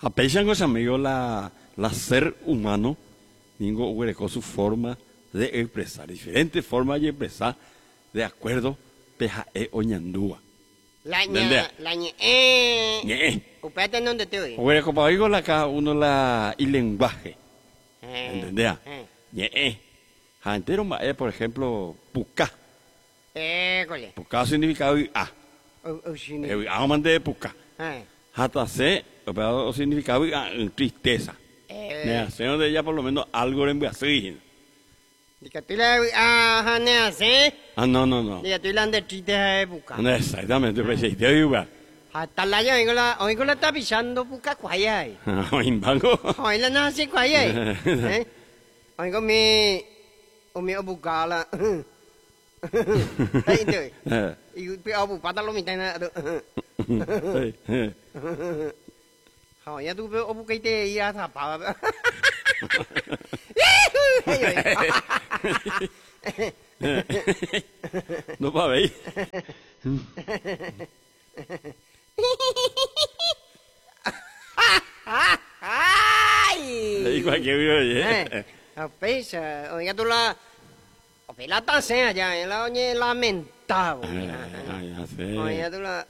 Apechan con amigos la ser humano, ningo con su forma de expresar, diferentes formas de expresar de acuerdo peja oñandúa. La ñe, upete donde te oí. Huele como digo la cada uno y lenguaje. ¿Entendés? Ñe. Entero por ejemplo, puca. École. Puca significa a. A mandé puca. Hasta se, o significa tristeza. Neación de ella por lo menos algo en Brasil. Dica tú la neace. No. Dica tú la ande triste puca. No, exactamente, pues sí, te digo. Hasta la ya oigo la está pisando puca cuaya. Imbango. Hoy la nace cuaya. Oigo mi puca la. Ahí te oí. Y piao pupa lo mitad na. Ya tú veo puca y te irá tapado. No va a ver. Ay. Cualquier video, Pesa, oiga tú la pelata sea ya, la oye lamentado. Ya sé. Oiga tú la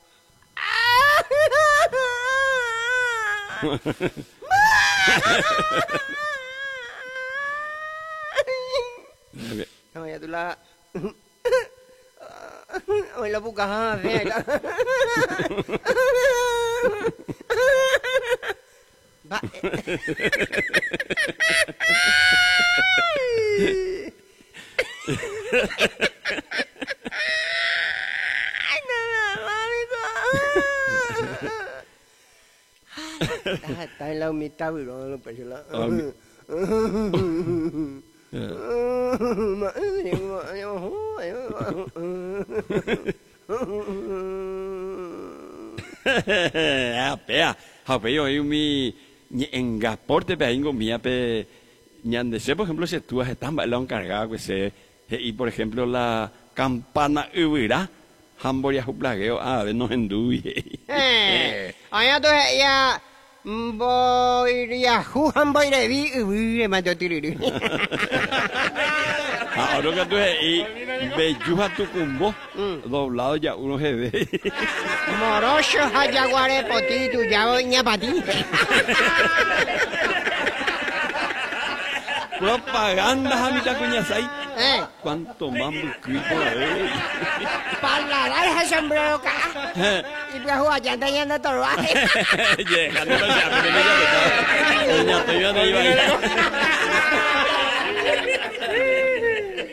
oiga tú la oiga la puca fea. Va. Está en la mitad, pero no pensé la. Pea, yo hay mi en gaporte pe ingo mía pe ñande sé por ejemplo si tú estás bailando cargado que se y por ejemplo la campana ubira hamboria juplagueo a ver no enduy. Allá tú ya voy a jugar voy de vi me tiriri. Ahora que tú y belluja tu cumbo doblado ya uno se ve. Morocho hayaguare potito ya voy ñapati. Propaganda a mitad cuñasay. ¿Cuánto más busquito Para la raja sombrero acá. Y pues jugar ya está yendo todo. Llegando a la